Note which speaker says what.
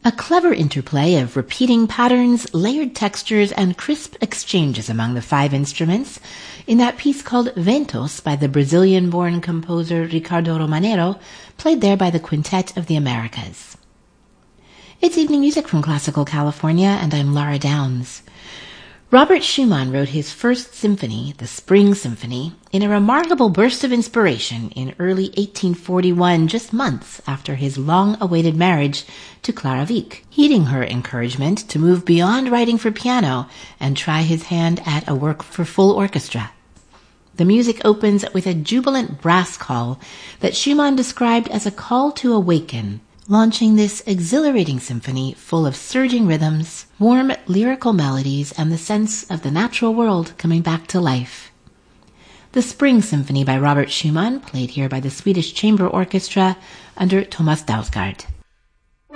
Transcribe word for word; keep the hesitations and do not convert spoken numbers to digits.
Speaker 1: A clever interplay of repeating patterns, layered textures, and crisp exchanges among the five instruments in that piece called Ventos by the Brazilian-born composer Ricardo Romanero, played there by the Quintet of the Americas. It's evening music from Classical California, and I'm Laura Downs. Robert Schumann wrote his first symphony, the Spring Symphony, in a remarkable burst of inspiration in early eighteen forty-one, just months after his long-awaited marriage to Clara Wieck, heeding her encouragement to move beyond writing for piano and try his hand at a work for full orchestra. The music opens with a jubilant brass call that Schumann described as a call to awaken, launching this exhilarating symphony full of surging rhythms, warm lyrical melodies, and the sense of the natural world coming back to life. The Spring Symphony by Robert Schumann, played here by the Swedish Chamber Orchestra under Thomas Dausgaard.